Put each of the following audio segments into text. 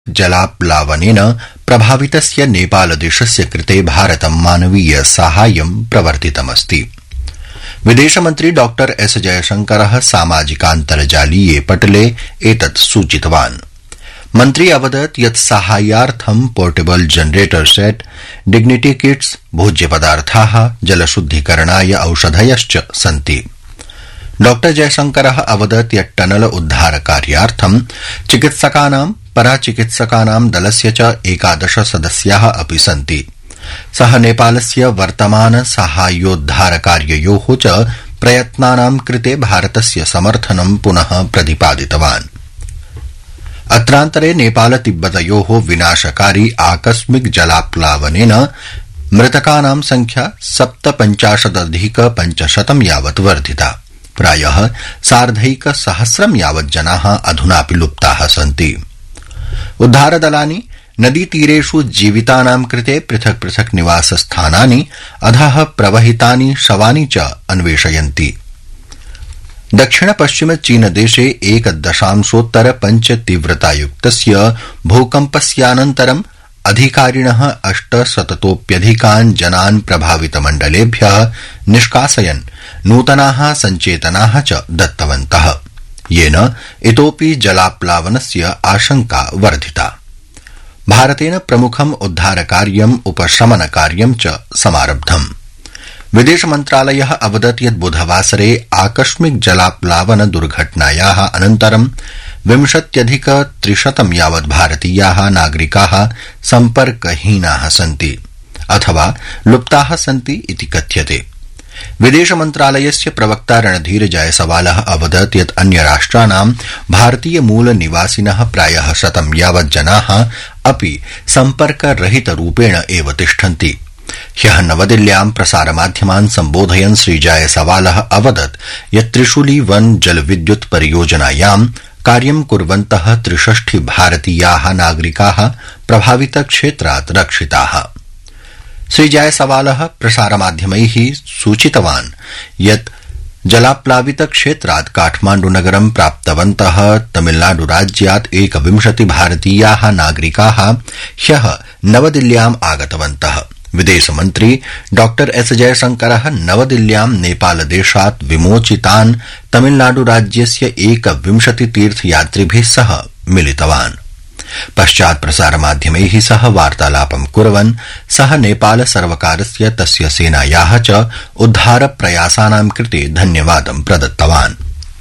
जलाप्लावनेन प्रभावितस्य नेपालदेशस्य कृते भारतं मानवीय साहाय्यं प्रवर्तितमस्ति। विदेशमन्त्री डॉ एस जयशंकरः सामाजिकान्तर्जालीये पटले एतत् सूचितवान्। मन्त्री अवदत् यत् साहाय्यार्थं portable generator set, dignity kits, भोज्यपदार्थाः, जलशुद्धीकरणाय औषधयश्च सन्ति। डॉ जयशंकरः अवदत् यत् टनल उद्धारकार्यार्थं चिकित्सकानां, पराचिकित्सकानां दलस्य च 11 सदस्याः अपि सन्ति। सः नेपालस्य वर्तमान साहाय्योद्धारकार्ययोः च प्रयत्नानां कृते भारतस्य समर्थनं पुनः प्रतिपादितवान्। अत्रान्तरे नेपाल तिब्बतयोः विनाशकारी आकस्मिक जलाप्लावनेन मृतकानां संख्या 57,500 यावत् वर्धिता। प्रायः 1,50,000 यावत् जनाः अधुनापि लुप्ताः सन्ति। उद्धारदलानि नदीतीरेषु जीवितानां कृते पृथक् पृथक् निवासस्थानानि, अधः प्रवहितानि शवानि च अन्वेषयन्ति। दक्षिण-पश्चिम चीनदेशे 1.5 तीव्रतायुक्तस्य भूकम्पस्यानन्तरं अधिकारिणः 800तोप्यधिकान् जनान् प्रभावितमण्डलेभ्यः निष्कासयन् नूतनाः सञ्चेतनाः च दत्तवन्तः, येन इतोपि जलाप्लावनस्य आशंका वर्धिता। भारतेन प्रमुखम् उद्धारकार्यम् उपशमनकार्यं च समारब्धम्। विदेशमन्त्रालयः अवदत् यत् बुधवासरे आकस्मिक जलाप्लावन दुर्घटनायाः अनन्तरं 20,300 यावत् भारतीयाः नागरिकाः सम्पर्कहीनाः सन्ति अथवा लुप्ताः सन्ति इति कथ्यते। विदेशमन्त्रालयस्य प्रवक्ता रणधीर जायसवालः अवदत् यत् अन्यराष्ट्राणां भारतीय मूल निवासिनः प्रायः 100 यावत् जनाः अपि सम्पर्करहितरूपेण एव तिष्ठन्ति। ह्यः नवदिल्ल्यां प्रसारमाध्यमान् सम्बोधयन् श्री जायसवालः अवदत् यत् त्रिशूली वन जलविद्युत् परियोजनायां कार्यं कुर्वन्तः 63 भारतीयाः नागरिकाः प्रभावितक्षेत्रात् रक्षिताः। श्री जायसवालः प्रसारमाध्यमैः सूचितवान् यत् जलाप्लावितक्षेत्रात् काठमाण्डुनगरं प्राप्तवन्तः तमिलनाडुराज्यात् 21 भारतीयाः नागरिकाः ह्यः नवदिल्ल्याम् आगतवन्तः। विदेशमन्त्री डॉ एस जयशंकरः नवदिल्ल्यां नेपालदेशात् विमोचितान् तमिलनाडुराज्यस्य 21 तीर्थयात्रिभिः सह मिलितवान्। पश्चात् प्रसारमाध्यमैः सह वार्तालापं कुर्वन् सः नेपाल सर्वकारस्य, तस्य सेनायाः च उद्धारप्रयासानां कृते धन्यवादं प्रदत्तवान्।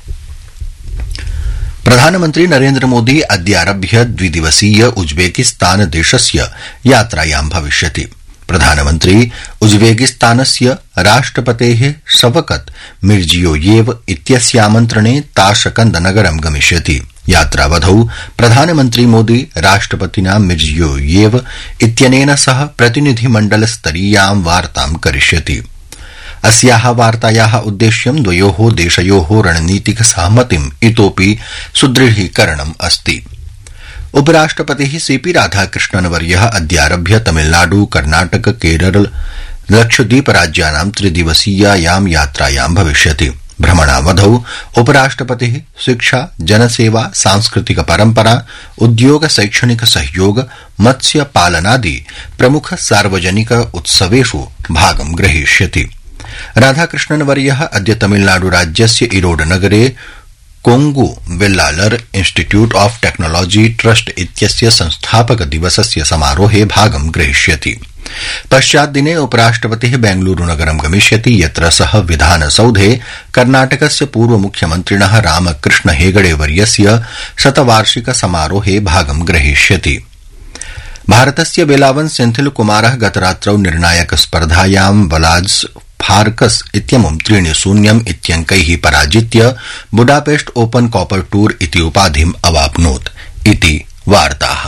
प्रधानमन्त्री नरेन्द्र मोदी अद्यारभ्य 2 दिवसीय उज्बेकिस्तान देशस्य यात्रायां भविष्यति। प्रधानमन्त्री उज्बेकिस्तानस्य राष्ट्रपतेः शवकत मिर्जियोयेव इत्यस्यामन्त्रणे ताशकंद नगरं गमिष्यति। यात्रावधौ प्रधानमन्त्री मोदी राष्ट्रपतिना मिर्जियोयेव इत्यनेन सह प्रतिनिधिमण्डलस्तरीयां वार्तां करिष्यति। अस्याः वार्तायाः उद्देश्यं द्वयोः देशयोः रणनीतिक सहमतिम् इतोपि सुदृढीकरणम् अस्ति। उपराष्ट्रपतिः सीपी राधाकृष्णन्वर्यः अद्यारभ्य तमिलनाडु, कर्नाटक, केरल, लक्षद्वीप राज्यानां 3 दिवसीयायां यात्रायां भविष्यति। भ्रमणावधौ उपराष्ट्रपतिः शिक्षा, जनसेवा, सांस्कृतिक परम्परा, उद्योग, शैक्षणिक सहयोग, मत्स्य पालनादि प्रमुख सार्वजनिक उत्सवेषु भागं ग्रहीष्यति। राधाकृष्णन्वर्यः अद्य तमिलनाडु राज्यस्य इरोड नगरे Kongu Vellalar institute of technology trust इत्यस्य संस्थापक दिवसस्य समारोहे भागं ग्रहीष्यति। पश्चाद्दिने उपराष्ट्रपतिः बेंगलुरु नगरं गमिष्यति, यत्र सः विधानसौधे कर्नाटकस्य पूर्वमुख्यमन्त्रिणः रामकृष्ण हेगड़े वर्यस्य शतवार्षिक समारोहे भागं ग्रहीष्यति। भारतस्य वेलावन सेन्थिल कुमारः गतरात्रौ निर्णायक स्पर्धायां वलाड्स फार्कस इत्यमुं 3-0 इत्यङ्कैः पराजित्य बुडापेस्ट ओपन कॉपर टूर इति उपाधिम् अवाप्नोत् इति वार्ताः।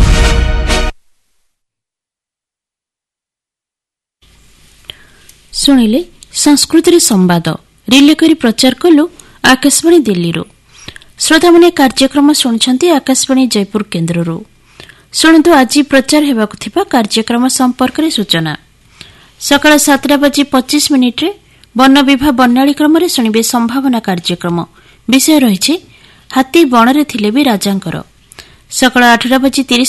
ଶୁଣିଲେ ସଂସ୍କୃତିରେ ସମ୍ବାଦ ରିଲେ କରି ପ୍ରଚାର କଲୁ ଆକାଶବାଣୀ ଦିଲ୍ଲୀରୁ। ଶ୍ରୋତାମାନେ କାର୍ଯ୍ୟକ୍ରମ ଶୁଣୁଛନ୍ତି ଆକାଶବାଣୀ ଜୟପୁର କେନ୍ଦ୍ରରୁ। ଶୁଣନ୍ତୁ ଆଜି ପ୍ରଚାର ହେବାକୁ ଥିବା କାର୍ଯ୍ୟକ୍ରମ ସମ୍ପର୍କରେ ସୂଚନା। ସକାଳ 7:25 ବନ ବିଭା ବର୍ଣ୍ଣାଳୀ କ୍ରମରେ ଶୁଣିବେ ସମ୍ଭାବନା କାର୍ଯ୍ୟକ୍ରମ। ବିଷୟ ରହିଛି ହାତୀ ବଣରେ ଥିଲେ ବି ରାଜାଙ୍କର। ସକାଳ 8:30